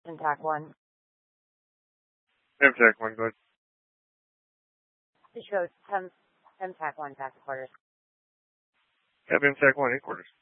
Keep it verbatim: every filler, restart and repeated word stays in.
Intact one. Intact one, go ahead. It shows ten, Intact one, back to quarters. Have Intact one, eight quarters.